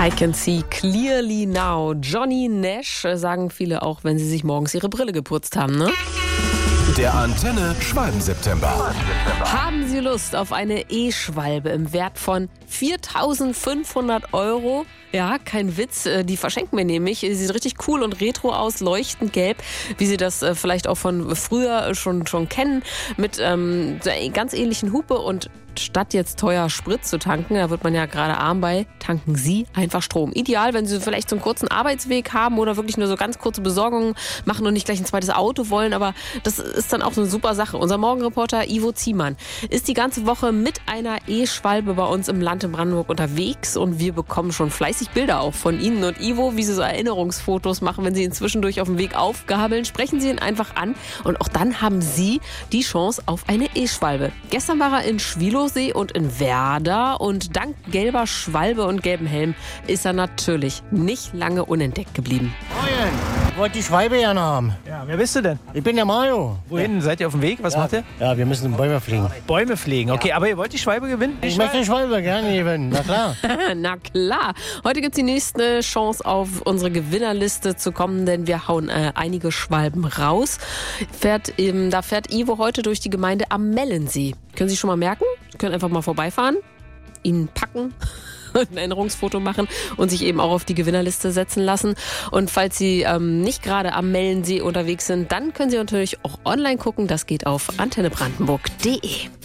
I can see clearly now. Johnny Nash sagen viele auch, wenn sie sich morgens ihre Brille geputzt haben, ne? Der Antenne Schwalben-September. Haben Sie Lust auf eine E-Schwalbe im Wert von 4.500 €? Ja, kein Witz, die verschenken wir nämlich. Sie sieht richtig cool und retro aus, leuchtend gelb, wie Sie das vielleicht auch von früher schon kennen, mit einer ganz ähnlichen Hupe. Und statt jetzt teuer Sprit zu tanken, da wird man ja gerade arm bei, tanken Sie einfach Strom. Ideal, wenn Sie vielleicht so einen kurzen Arbeitsweg haben oder wirklich nur so ganz kurze Besorgungen machen und nicht gleich ein zweites Auto wollen, aber das ist dann auch so eine super Sache. Unser Morgenreporter Ivo Ziemann ist die ganze Woche mit einer E-Schwalbe bei uns im Land in Brandenburg unterwegs und wir bekommen schon fleißig Bilder auch von Ihnen. Und Ivo, wie Sie so Erinnerungsfotos machen, wenn Sie ihn zwischendurch auf dem Weg aufgabeln, sprechen Sie ihn einfach an und auch dann haben Sie die Chance auf eine E-Schwalbe. Gestern war er in Schwilosee und in Werder und dank gelber Schwalbe und gelbem Helm ist er natürlich nicht lange unentdeckt geblieben. Moin, ich wollte die Schwalbe gerne haben. Ja, wer bist du denn? Ich bin der Mario. Wohin? Seid ihr auf dem Weg? Was macht ihr? Ja, wir müssen Bäume pflegen. Bäume pflegen. Okay, aber ihr wollt die Schwalbe gewinnen? Ich möchte die Schwalbe gerne gewinnen, na klar. Na klar. Heute gibt es die nächste Chance, auf unsere Gewinnerliste zu kommen, denn wir hauen einige Schwalben raus. Da fährt Ivo heute durch die Gemeinde am Mellensee. Können Sie schon mal merken? Sie können einfach mal vorbeifahren, ihn packen, ein Erinnerungsfoto machen und sich eben auch auf die Gewinnerliste setzen lassen. Und falls Sie nicht gerade am Mellensee unterwegs sind, dann können Sie natürlich auch online gucken. Das geht auf antennebrandenburg.de.